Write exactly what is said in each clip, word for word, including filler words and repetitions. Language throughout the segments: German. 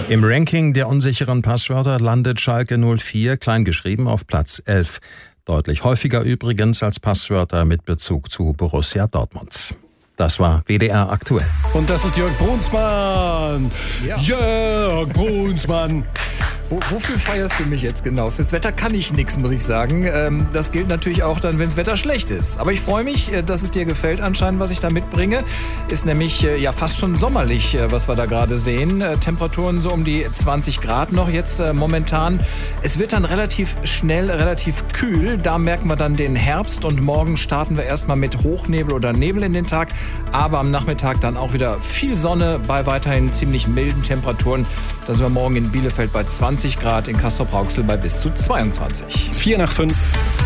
Im Ranking der unsicheren Passwörter landet Schalke null vier kleingeschrieben auf Platz elf. Deutlich häufiger übrigens als Passwörter mit Bezug zu Borussia Dortmund. Das war W D R aktuell. Und das ist Jörg Brunsmann. Ja. Jörg Brunsmann. Wo, wofür feierst du mich jetzt genau? Fürs Wetter kann ich nichts, muss ich sagen. Ähm, das gilt natürlich auch dann, wenn das Wetter schlecht ist. Aber ich freue mich, dass es dir gefällt anscheinend, was ich da mitbringe. Ist nämlich äh, ja fast schon sommerlich, äh, was wir da gerade sehen. Äh, Temperaturen so um die zwanzig Grad noch jetzt äh, momentan. Es wird dann relativ schnell, relativ kühl. Da merken wir dann den Herbst. Und morgen starten wir erstmal mit Hochnebel oder Nebel in den Tag. Aber am Nachmittag dann auch wieder viel Sonne bei weiterhin ziemlich milden Temperaturen. Da sind wir morgen in Bielefeld bei zwanzig Grad, in Castrop-Rauxel bei bis zu zweiundzwanzig. Vier nach fünf.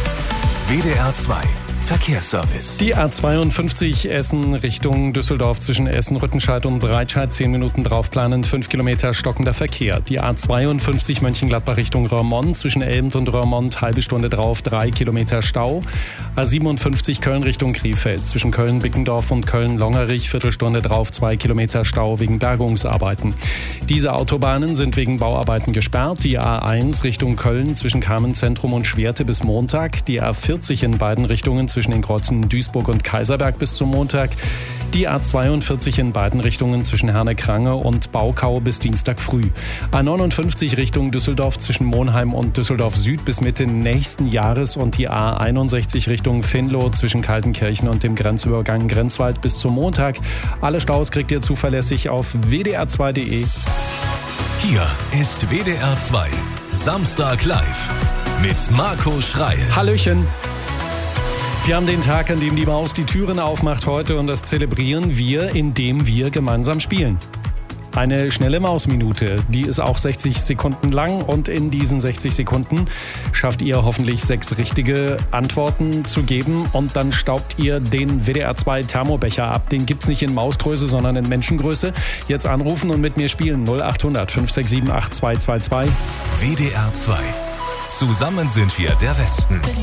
W D R zwei Verkehrsservice. Die A zweiundfünfzig Essen Richtung Düsseldorf zwischen Essen, Rüttenscheid und Breitscheid. Zehn Minuten draufplanen, fünf Kilometer stockender Verkehr. Die A zweiundfünfzig Mönchengladbach Richtung Roermond zwischen Elbend und Roermond. Halbe Stunde drauf, drei Kilometer Stau. A siebenundfünfzig Köln Richtung Krefeld zwischen Köln-Bickendorf und Köln-Longerich. Viertelstunde drauf, zwei Kilometer Stau wegen Bergungsarbeiten. Diese Autobahnen sind wegen Bauarbeiten gesperrt. Die A eins Richtung Köln zwischen Carmenzentrum und Schwerte bis Montag. Die A vierzig in beiden Richtungen zwischen den Kreuzen Duisburg und Kaiserberg bis zum Montag. Die A zweiundvierzig in beiden Richtungen zwischen Herne-Krange und Baukau bis Dienstag früh. A neunundfünfzig Richtung Düsseldorf zwischen Monheim und Düsseldorf Süd bis Mitte nächsten Jahres und die A einundsechzig Richtung Venlo zwischen Kaltenkirchen und dem Grenzübergang Grenzwald bis zum Montag. Alle Staus kriegt ihr zuverlässig auf w d r zwei punkt d e. Hier ist W D R zwei Samstag live mit Marco Schreil. Hallöchen. Wir haben den Tag, an dem die Maus die Türen aufmacht heute und das zelebrieren wir, indem wir gemeinsam spielen. Eine schnelle Mausminute, die ist auch sechzig Sekunden lang und in diesen sechzig Sekunden schafft ihr hoffentlich sechs richtige Antworten zu geben und dann staubt ihr den W D R zwei Thermobecher ab. Den gibt's nicht in Mausgröße, sondern in Menschengröße. Jetzt anrufen und mit mir spielen null acht hundert fünf sechs sieben acht zwei zwei zwei. W D R zwei. Zusammen sind wir der Westen.